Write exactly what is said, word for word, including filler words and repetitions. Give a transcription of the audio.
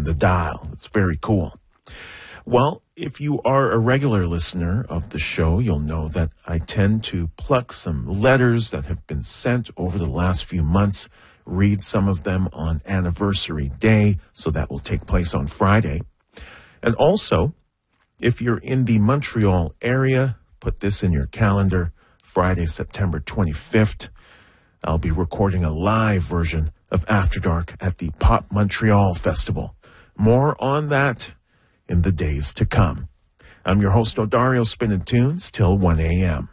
on the dial. It's very cool. Well, if you are a regular listener of the show, you'll know that I tend to pluck some letters that have been sent over the last few months, read some of them on Anniversary Day, so that will take place on Friday. And also, if you're in the Montreal area, put this in your calendar, Friday, September twenty-fifth, I'll be recording a live version of After Dark at the Pop Montreal Festival. More on that in the days to come. I'm your host, Odario, spinning tunes till one a.m.